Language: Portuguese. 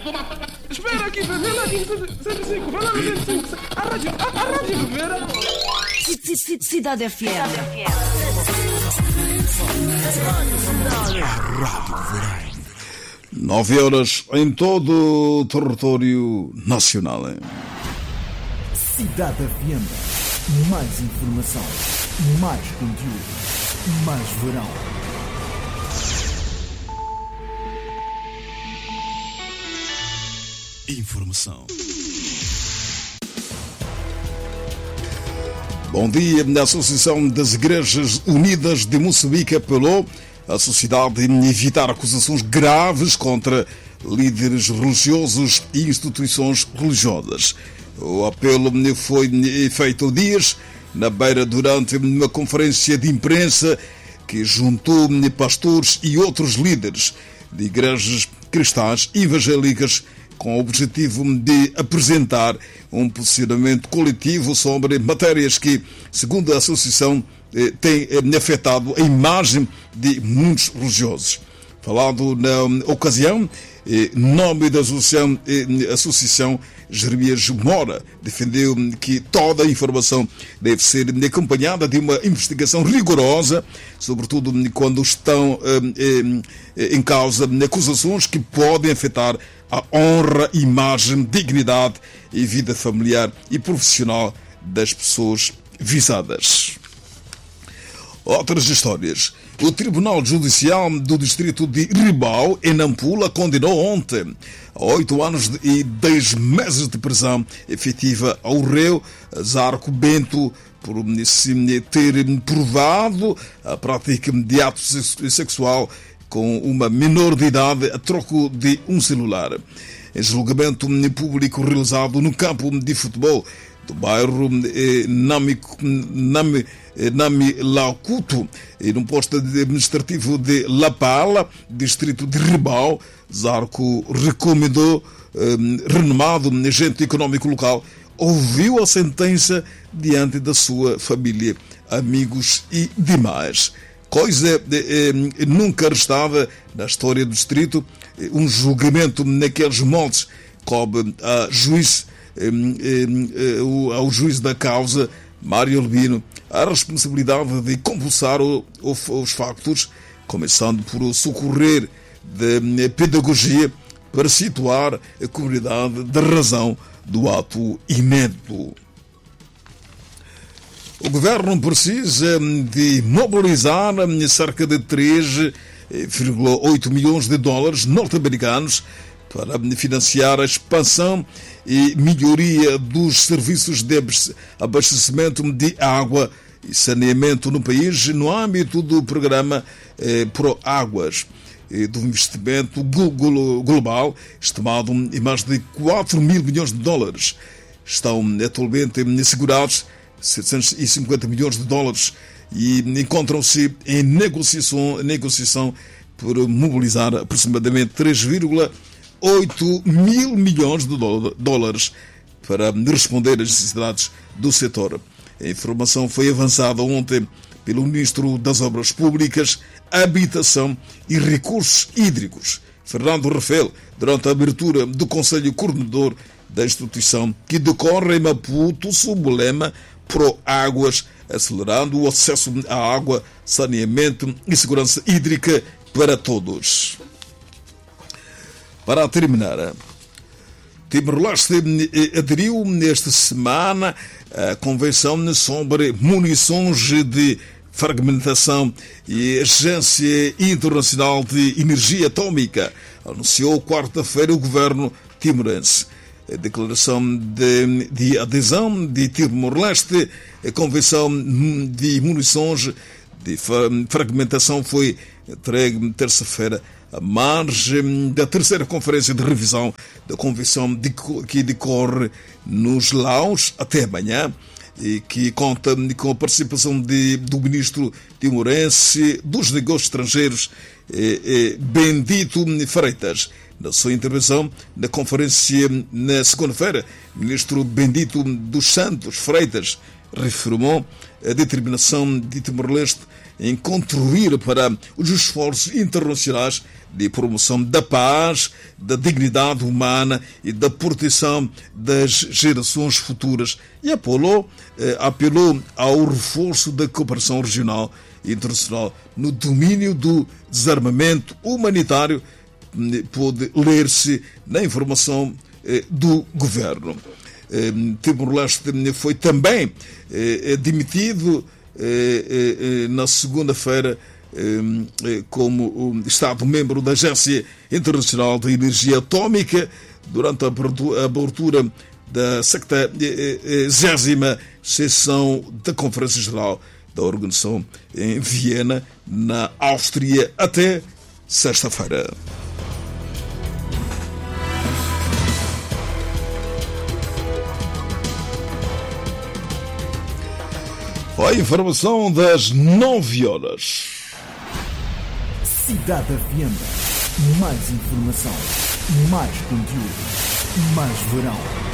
Espera aqui, vê lá aqui, 105, vai lá no 105. A rádio Rivera. Cidade FM. A Rádio Verão. 9 horas em todo o território nacional. Cidade FM. Mais informação, mais conteúdo, mais verão. Informação. Bom dia. A Associação das Igrejas Unidas de Moçambique apelou à sociedade a evitar acusações graves contra líderes religiosos e instituições religiosas. O apelo foi feito há dias na Beira durante uma conferência de imprensa que juntou pastores e outros líderes de igrejas cristãs evangélicas com o objetivo de apresentar um posicionamento coletivo sobre matérias que, segundo a associação, têm afetado a imagem de muitos religiosos. Falado na ocasião, em nome da associação, Jeremias Mora defendeu que toda a informação deve ser acompanhada de uma investigação rigorosa, sobretudo quando estão em causa acusações que podem afetar a honra, imagem, dignidade e vida familiar e profissional das pessoas visadas. Outras histórias. O Tribunal Judicial do Distrito de Ribau, em Nampula, condenou ontem a 8 anos e 10 meses de prisão efetiva ao réu Zarco Bento por se ter provado a prática de ato sexual com uma menor de idade a troco de um celular. Em julgamento público realizado no campo de futebol do bairro Namilacuto e no posto administrativo de La Pala, distrito de Ribau, Zarco recomendou renomado agente econômico local ouviu a sentença diante da sua família, amigos e demais. Coisa nunca restada na história do distrito, um julgamento naqueles moldes coube ao juiz da causa, Mário Albino, a responsabilidade de compulsar os factos, começando por socorrer da pedagogia para situar a comunidade da razão do ato inédito. O governo precisa de mobilizar cerca de 3,8 milhões de dólares norte-americanos para financiar a expansão e melhoria dos serviços de abastecimento de água e saneamento no país no âmbito do programa Pro Águas do investimento global estimado em mais de 4 mil milhões de dólares. Estão atualmente assegurados 750 milhões de dólares e encontram-se em negociação por mobilizar aproximadamente 3,8 mil milhões de dólares para responder às necessidades do setor. A informação foi avançada ontem pelo Ministro das Obras Públicas, Habitação e Recursos Hídricos, Fernando Rafael, durante a abertura do Conselho Coordenador da instituição que decorre em Maputo sob o lema Pro Águas, acelerando o acesso à água, saneamento e segurança hídrica para todos. Para terminar, Timor-Leste aderiu nesta semana à Convenção sobre Munições de Fragmentação e a Agência Internacional de Energia Atômica anunciou quarta-feira o governo timorense. A declaração de adesão de Timor-Leste à Convenção de Munições de Fragmentação foi entregue terça-feira à margem da terceira conferência de revisão da Convenção que decorre nos Laos até amanhã e que conta com a participação do ministro timorense dos Negócios Estrangeiros, Bendito Freitas. Na sua intervenção na conferência na segunda-feira, o ministro Bendito dos Santos Freitas reafirmou a determinação de Timor-Leste em contribuir para os esforços internacionais de promoção da paz, da dignidade humana e da proteção das gerações futuras e apelou ao reforço da cooperação regional e internacional no domínio do desarmamento humanitário. Pode ler-se na informação do governo. Timor-Leste foi também demitido na segunda-feira como Estado-membro da Agência Internacional de Energia Atômica durante a abertura da 70ª sessão da Conferência Geral da Organização em Viena, na Áustria, até sexta-feira. A informação das 9 horas. Cidade Avienda. Mais informação, mais conteúdo, mais verão.